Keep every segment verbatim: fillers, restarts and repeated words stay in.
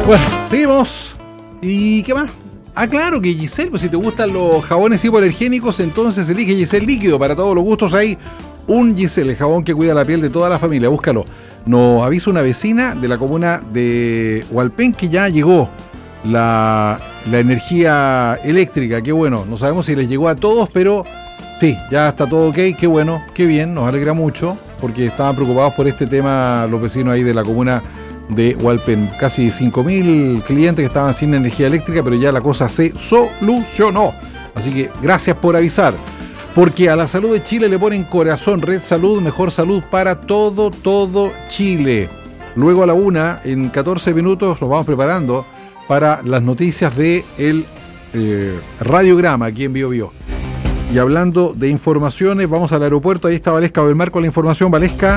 Bueno, seguimos. ¿Y qué más? Ah, claro que Giselle, pues si te gustan los jabones hipoalergénicos, entonces elige Giselle líquido. Para todos los gustos hay un Giselle, el jabón que cuida la piel de toda la familia. Búscalo. Nos avisa una vecina de la comuna de Hualpén que ya llegó la, la energía eléctrica. Qué bueno. No sabemos si les llegó a todos, pero sí, ya está todo ok. Qué bueno, qué bien. Nos alegra mucho porque estaban preocupados por este tema los vecinos ahí de la comuna de Hualpén. Casi cinco mil clientes que estaban sin energía eléctrica, pero ya la cosa se solucionó. Así que gracias por avisar. Porque a la salud de Chile le ponen corazón. Red Salud, mejor salud para todo, todo Chile. Luego a la una, en catorce minutos, nos vamos preparando para las noticias de el eh, radiograma aquí en Bio Bio. Y hablando de informaciones, vamos al aeropuerto. Ahí está Valesca Belmar con la información. Valesca.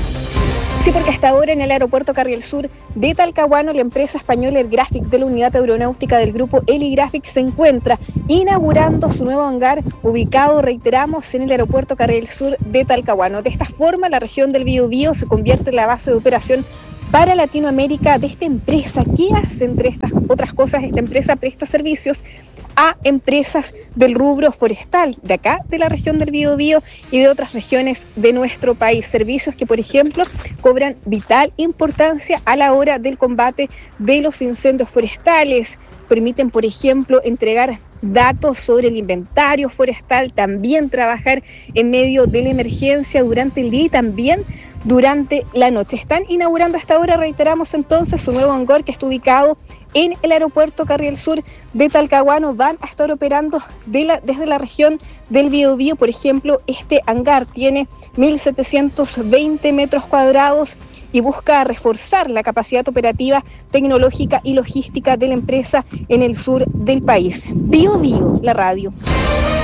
Sí, porque hasta ahora en el aeropuerto Carriel Sur de Talcahuano, la empresa española Airgraphic de la unidad aeronáutica del grupo Heligraphic se encuentra inaugurando su nuevo hangar ubicado, reiteramos, en el aeropuerto Carriel Sur de Talcahuano. De esta forma, la región del Biobío se convierte en la base de operación para Latinoamérica de esta empresa. ¿Qué hace, entre estas otras cosas? Esta empresa presta servicios a empresas del rubro forestal, de acá, de la región del Biobío y de otras regiones de nuestro país. Servicios que, por ejemplo, cobran vital importancia a la hora del combate de los incendios forestales. Permiten, por ejemplo, entregar datos sobre el inventario forestal, también trabajar en medio de la emergencia durante el día y también durante la noche. Están inaugurando hasta ahora, reiteramos entonces, su nuevo hangar que está ubicado en el aeropuerto Carriel Sur de Talcahuano. Van a estar operando de la, desde la región del Biobío. Por ejemplo, este hangar tiene mil setecientos veinte metros cuadrados y busca reforzar la capacidad operativa, tecnológica y logística de la empresa en el sur del país. Bio Bio, la radio.